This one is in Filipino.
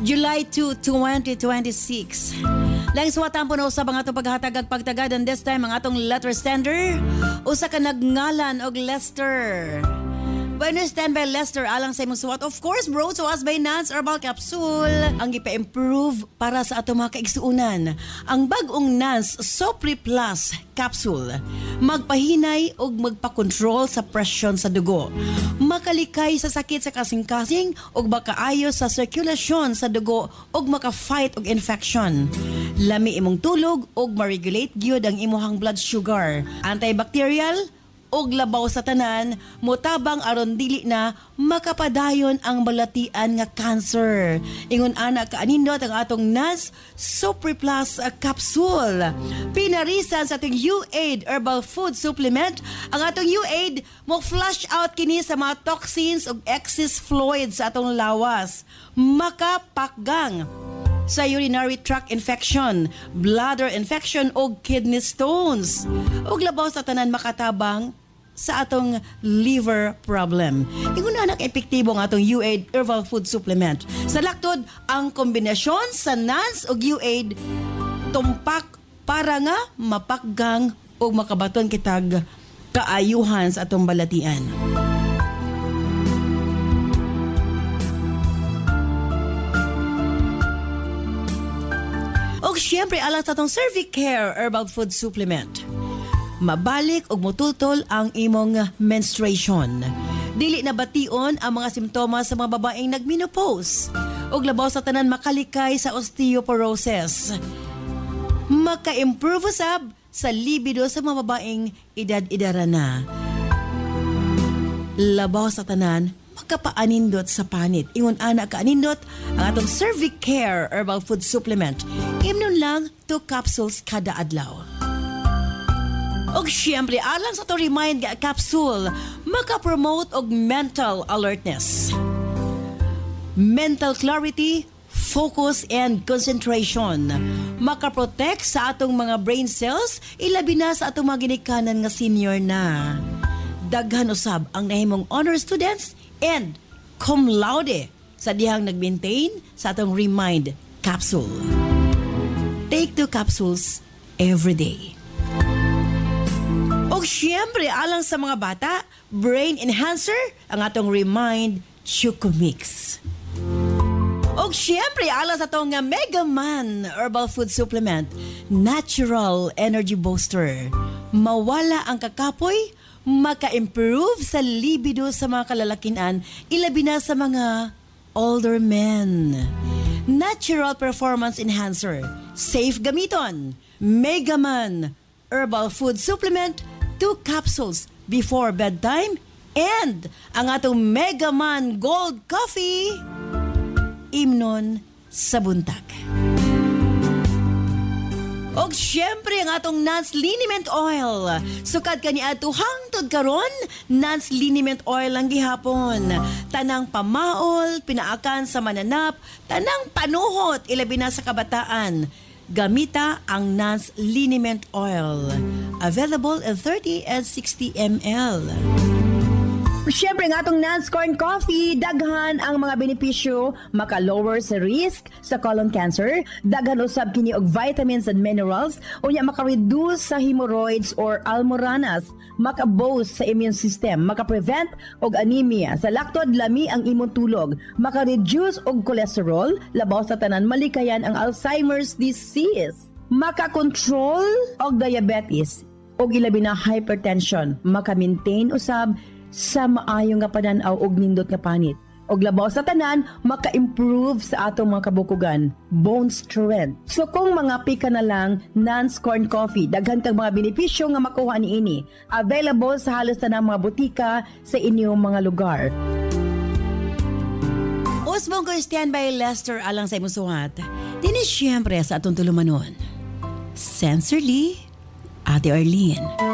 July 2, 2026. Lang suwatan po na usab ang atong paghatag ag pagtagad, and this time ang atong letter sender usa ka nagngalan og Lester. Bueno, stand by Lester alang sa imong suwat. Of course, bro, so as by Nance Herbal Capsule ang ipa-improve para sa atong mga kaigsuunan. Ang bagong Nance Sopri Plus Capsule magpahinay og magpa-control sa presyon sa dugo, makalikay sa sakit sa kasing-kasing og makaayo sa sirkulasyon sa dugo og maka-fight og infection. Lami imong tulog og ma-regulate gyud ang imong blood sugar, antibacterial og labaw sa tanan, mutabang aron dili na makapadayon ang balatian nga cancer. Ingon ana kaanindot ang atong Nance Sopri Plus Capsule. Pinarisan sa atong U-Aid Herbal Food Supplement, ang atong U-Aid mo flush out kini sa mga toxins ug excess fluids sa atong lawas. Makapakgang sa urinary tract infection, bladder infection o kidney stones. Ug labaw sa tanan makatabang sa atong liver problem. Ingon na epektibo ang atong U-Aid Herbal Food Supplement. Sa laktod, ang kombinasyon sa Nance ug U-Aid tumpak para nga mapakgang o makabaton kitag kaayuhan sa atong balatian. O syempre, alang sa itong Cervicare Herbal Food Supplement. Mabalik og mututol ang imong menstruation. Dili na bation ang mga simptomas sa mga babaeng nagmenopause. Og labaw sa tanan makalikay sa osteoporosis. Maka-improve usab sa libido sa mga babaeng edad-edara na. Labaw sa tanan makapaanindot sa panit. Ingon ana kaanindot ang atong Cervicare Herbal Food Supplement. Imnon lang 2 capsules kada adlaw. Og syempre, alang sa to Remind Capsule, makapromote og mental alertness, mental clarity, focus, and concentration. Makaprotect sa atong mga brain cells, ilabi na sa atong mga ginikanan nga senior na. Daghan usab ang nahimong honor students and cum laude sa dihang nag-maintain sa atong Remind Capsule. Take 2 capsules every day. O syempre, alang sa mga bata, brain enhancer, ang atong Remind Choco Mix. O syempre, alang sa itong Mega Man Herbal Food Supplement, natural energy booster. Mawala ang kakapoy, maka-improve sa libido sa mga kalalakinan, ilabi na sa mga older men. Natural performance enhancer, safe gamiton. Mega Man Herbal Food Supplement, 2 capsules before bedtime, and ang atong Mega Man Gold Coffee, imnon sa buntag. Og syempre ang atong Nance Liniment Oil. Sukad kani ato hangtod karon, Nance Liniment Oil ang gihapon. Tanang pamaol, pinaakan sa mananap, tanang panuhot, ilabi na sa kabataan. Gamita ang Nance Liniment Oil. Available in 30 and 60 ml. Siyempre nga itong Nance Corn Coffee, daghan ang mga benepisyo, maka-lower sa risk sa colon cancer, daghan usab kini og vitamins and minerals, unya maka-reduce sa hemorrhoids or almoranas, maka-boost sa immune system, maka-prevent og anemia, sa laktod lami ang imong tulog, maka-reduce og cholesterol, labaw sa tanan malikayan ang Alzheimer's disease, maka-control og diabetes, og ilabi na hypertension, maka-maintain usab sa maayo nga pananaw og nindot nga panit. Og labaw sa tanan, maka-improve sa atong mga kabukugan, bone strength. So kung mga pika na lang, Nance Corn Coffee, daghan kang mga benepisyo nga makuha niini. Available sa halos tanang mga butika sa inyong mga lugar. Usbong ko standby Lester alang sa imong suhat. Dini siyempre sa atong tulumanon. Sincerely, Ate Arlene.